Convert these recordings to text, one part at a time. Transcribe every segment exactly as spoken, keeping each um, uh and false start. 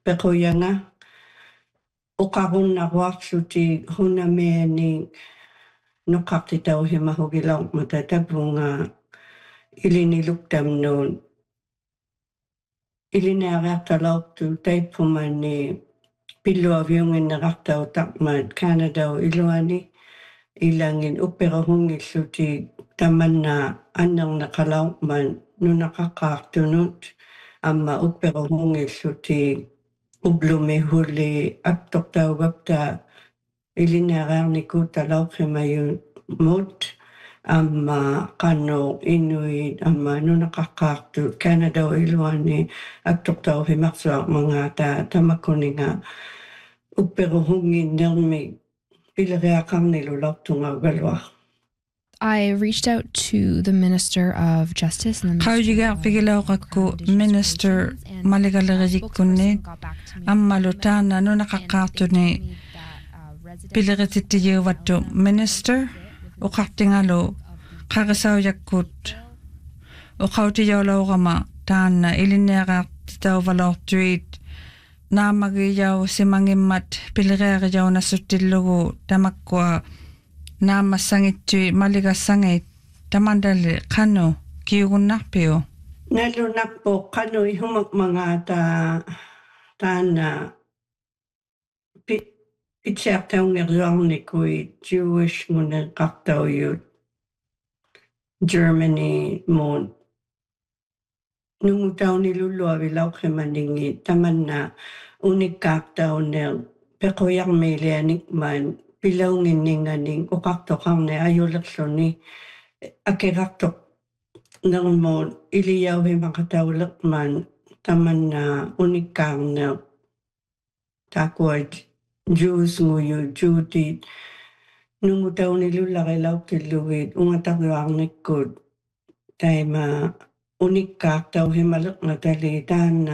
pequyanga uqarunnaruarluti hunameani noqartitauhimahugilau matatapunga iliniluktamnuun ilineariartalortu taippumani pilluaviunginneqartau taqmat Canadau iluani ilangin upperohungilluti tamanna annerneqalaurman nunaqaqqaartunut amma upperohungilluti ublumihuli aktortaugapta ilineariarnikut talauqimayun mut amma qannu inuit amma nunaqaqqaartu Canadau iluani aktortauhimarsuarmangata tamakuninga upperohunginnermi pileriaqarnilulortungaugalua. I reached out to the Minister of Justice and the Qaujigaarpigilauqakku Minister maligalerikkunni ammalutaana nunaqaqqaartuni pileritittigiuvattu Minister uqartingalu qarisaujakkut uqautijaulauqama taanna ilineaqaartitauvalortuit naamagiyau simangimmat pileriaqijaunasuttillugu tamakkua naamassangitui maligassangit tamandali qanu kiugunnarpiu nalunappo qanu ihumakmangata taana pitsiartaungerluarnikui Jewish nguneqartauyut Germany muun nungutaunilulluavilauqimaningi tamanna unikkaartauner pequyarmiilianikman pilaunginninganing uqartoqarni ayulerluni akirartoq nermuun iliyauhimaqataulerman tamanna unikkaarner takuat Jews nguyu Judit nungutaunilullarilauqillugit ungatarluarnikkut taima unikkaartauhimalernatali taanna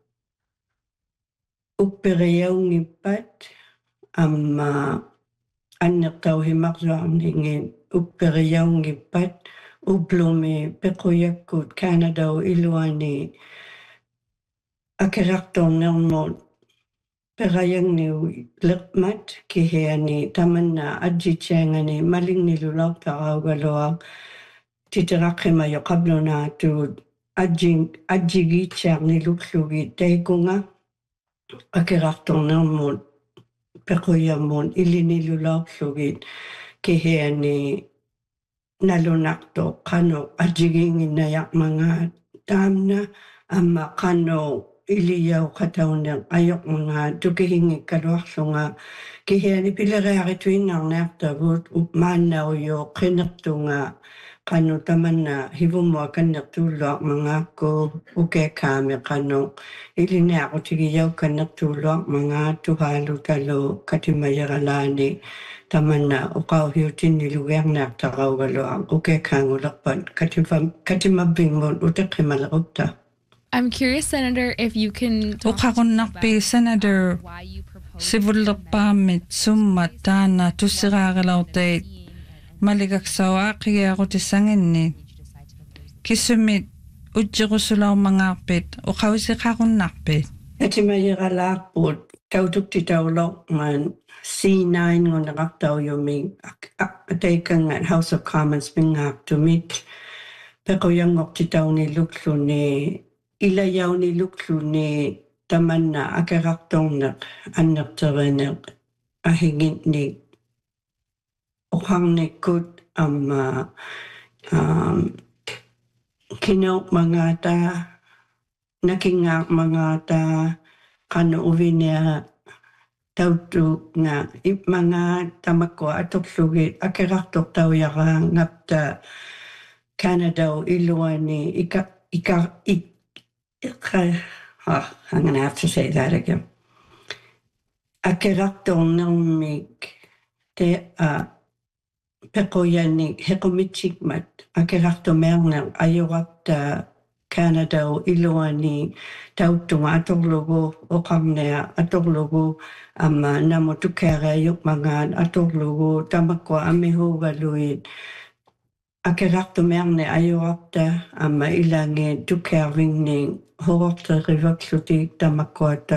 upperiaungippat amma annertauhimarluarningin upperiaungippat ublumi pequyakkut Canadau iluani akirartornermut perayangniu lermat kihiani tamanna adjitiangani malingnilulortaraugalua titeraqimayo qablunaatut adjing adjigiitsiarnilullugit taikunga akirartornermut pequyamun ilinilulorlugit kihiani nalunaqto qanu adjigiinginnayaqmangaat taamna amma qanu iliyau qatauner ayoqmangaat tukihingikkaluarlunga kihiani pileriarituinnarniartavut maannauyo qinertunga qanu tamanna hivumua kannertuulluarmangaakku ukeekkaami qanu ilineaqutigiyaw kannertuulluarmangaat tuhaalutalu katimayaralaani tamanna uqauhiutinnilugiarniartaqaugaluar ukeekkaangulerpat katifam katimabbingmun uteqqimalerupta. I'm curious, Senator, if you can talk uqaqunnarpi Senator sivullerpaamit summat taana tussiraarilaurtait maligaksawaaqqigiaqutissanginni kissumit utjiqusulaummangaarpit uqavisiqaqunnarpit Atimayaralaarput tautuktitaulorman C nine nguneqartauyumi ataikangat House of Commons mingaartumit pequyangortitaunillukluni ilayaunillukluni tamanna akaqartorneq annerterineq ahingitnik uqarnikkut amma um, kinauqmangata nakingaaqmangata qanu uvinia tautu nga ipmangaat tamakkua atorlugit akaqartortaujaraangapta Canadau iluani ika ika ik oh, I'm going to have to say that again. Akaqartornermik te a pequyani hequmitsikmat akaqartomearner ayurapta Canadau iluani tauttunga atorlugu oqarnea atorlugu amma namutukareayukmangaat atorlugu tamakkua amihuugaluit akaqartumearne ayurapta amma ilangi tukaarvingning hororterivakslutik tamakkuata